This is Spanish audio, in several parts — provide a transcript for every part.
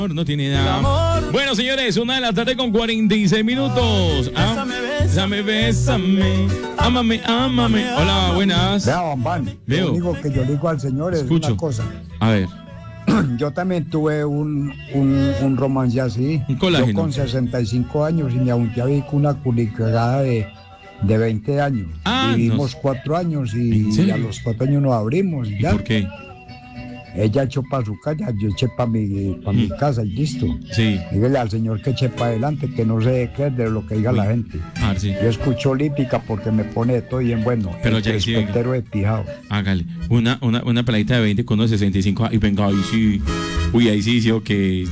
No tiene nada. Bueno, señores, 1:00 con 46 minutos. Bésame, bésame. Ámame, ámame. Hola, buenas. Vea, Bambán, lo único que yo le digo al señor es una cosa. A ver. Yo también tuve un romance así. Un colágeno. Yo con 65 años y me junté con una culicagada de 20 años. Vivimos 4 años y a los 4 años nos abrimos. ¿Y por qué? Ella echó para su casa, yo eché para mi casa y listo. Sí. Dígale al señor que eche para adelante, que no se deje creer de lo que diga la gente. Sí. Yo escucho Olímpica porque me pone de todo bien bueno. Pero el ya sí, de Pijao. Hágale. Una peladita de 20 con unos 65. Y venga, ahí sí. Uy, ahí sí, o que.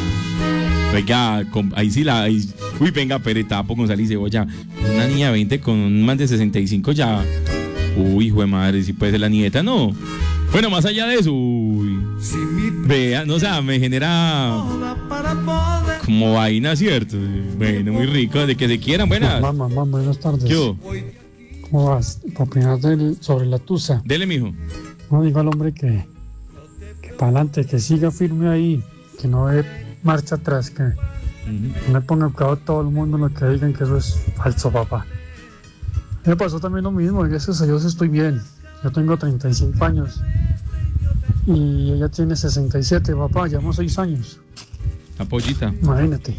Venga, ahí sí uy, venga, Peretapo con sal y cebolla. Una niña de 20 con un man de 65 ya. Uy, hijo de madre, si puede ser la nieta, ¿no? Bueno, más allá de eso, uy, vean, no, o sea, me genera como vaina, ¿cierto? Bueno, muy rico, de que se quieran, buenas. Mamá, buenas tardes. ¿Qué? ¿Cómo vas? ¿Para opinar sobre la tusa? Dele, mijo. No digo al hombre que para adelante, que siga firme ahí, que no dé marcha atrás, que no le ponga cuidado a todo el mundo lo que digan, que eso es falso, papá. Me pasó también lo mismo, y gracias a Dios estoy bien. Yo tengo 35 años y ella tiene 67, papá, llevamos 6 años. La pollita. Imagínate.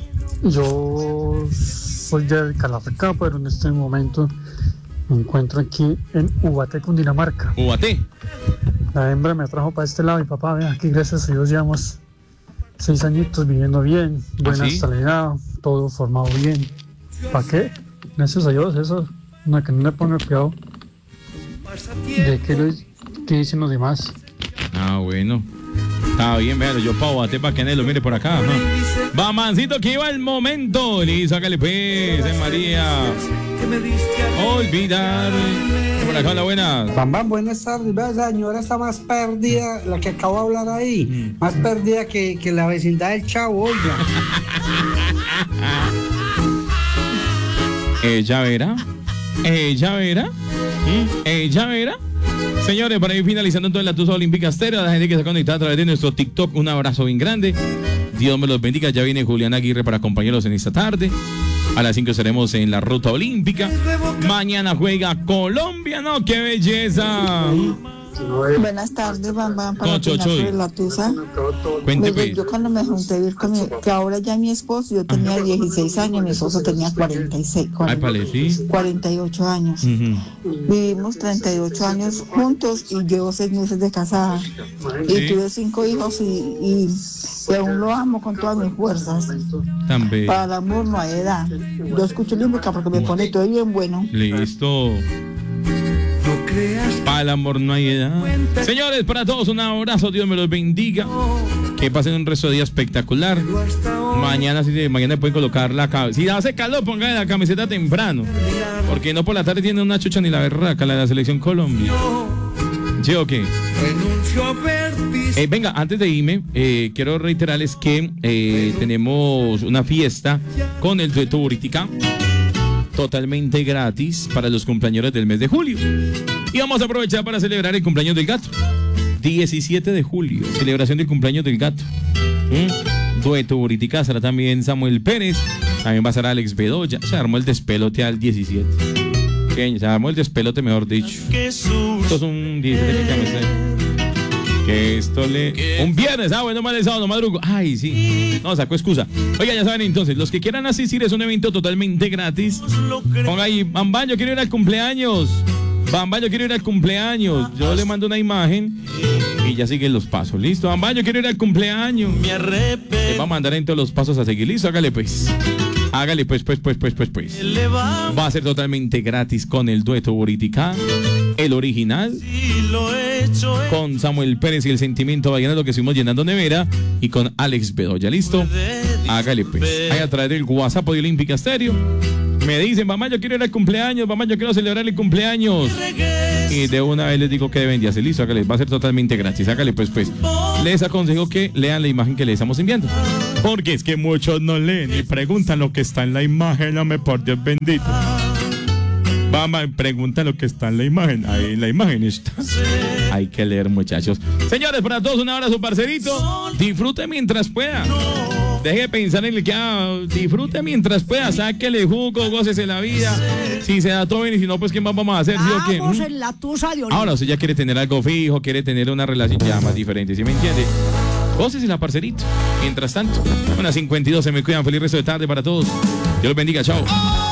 Yo soy de Calarcá, pero en este momento me encuentro aquí en Ubaté, Cundinamarca. ¿Ubaté? La hembra me trajo para este lado y papá, vea, aquí gracias a Dios llevamos 6 añitos viviendo bien, buena estabilidad, todo formado bien. ¿Para qué? Gracias a Dios, eso, que no le ponga cuidado de qué dicen los demás. Bueno. Está bien, véalo, yo pa' Ubaté para que nadie lo mire por acá. Bamancito, que iba el momento. Listo, sácale pues, María. Olvidar. Por acá, la buena. Bambán, buenas tardes. Vea, la señora está más perdida, la que acabo de hablar ahí. Más perdida que la vecindad del Chavo, oiga. Ella verá. Señores, para ir finalizando entonces la Tusa Olímpica Estéreo, a la gente que se ha conectado a través de nuestro TikTok, un abrazo bien grande. Dios me los bendiga. Ya viene Julián Aguirre para acompañarlos en esta tarde. A las 5 estaremos en la ruta olímpica. Mañana juega Colombia, ¿no? ¡Qué belleza! Buenas tardes, Bambán, para opinar sobre la Tusa. Cuénteme. Yo cuando me junté a vivir con que ahora ya mi esposo, yo tenía 16 años, mi esposo tenía 48 años. Vivimos 38 años juntos y llevo 6 meses de casada. Y tuve 5 hijos y aún lo amo con todas mis fuerzas. También. Para el amor no hay edad. Yo escucho Olímpica porque me pone todo bien bueno. Listo. Para el amor no hay edad. Señores, para todos un abrazo, Dios me los bendiga. Que pasen un resto de día espectacular. Mañana pueden colocar la camiseta. Si hace calor, pongan la camiseta temprano. Porque no por la tarde tiene una chucha ni la berraca, la de la selección Colombia. ¿Sí o qué? Venga, antes de irme, quiero reiterarles que tenemos una fiesta con el dueto Buritica. Totalmente gratis para los cumpleaños del mes de julio. Y vamos a aprovechar para celebrar el cumpleaños del gato. 17 de julio, celebración del cumpleaños del gato. Dueto Buritica, estará también Samuel Pérez. También va a estar Alex Bedoya. Se armó el despelote al 17. Se armó el despelote, mejor dicho. Esto es un 17 que esto un viernes, bueno, más el sábado, madrugo. Ay, sí. No, sacó excusa. Oiga, ya saben entonces, los que quieran asistir es un evento totalmente gratis. Ponga ahí, Bambán, yo quiero ir al cumpleaños. Bambán, yo quiero ir al cumpleaños. Yo le mando una imagen y ya siguen los pasos. Listo, Bambán, yo quiero ir al cumpleaños. Le va a mandar en todos los pasos a seguir. Listo, hágale pues. Hágale pues. Va a ser totalmente gratis con el dueto Buritica, el original, con Samuel Pérez y el sentimiento vallenato que estuvimos llenando nevera, y con Alex Bedoya. ¿Listo? Hágale pues. Ahí a través del WhatsApp de Olímpica Estéreo me dicen, mamá, yo quiero ir al cumpleaños, mamá, yo quiero celebrar el cumpleaños. Y de una vez les digo que deben de hacer. Listo, hágale, va a ser totalmente gratis. Hágale pues. Les aconsejo que lean la imagen que les estamos enviando. Porque es que muchos no leen y preguntan lo que está en la imagen. No me por Dios bendito. Vamos, pregunta lo que está en la imagen. Ahí en la imagen está. Hay que leer, muchachos. Señores, para todos un abrazo, parcerito. Disfruten mientras puedan. Deje de pensar en el que disfrute mientras pueda, sáquele jugo, gócese la vida. Si se da todo bien y si no, pues ¿qué más vamos a hacer? Vamos en la tusa de Olivia. Ahora usted ya quiere tener algo fijo, quiere tener una relación ya más diferente, ¿sí me entiende? Gócese la parcerita. Mientras tanto, unas 52 se me cuidan. Feliz resto de tarde para todos. Dios los bendiga, chao.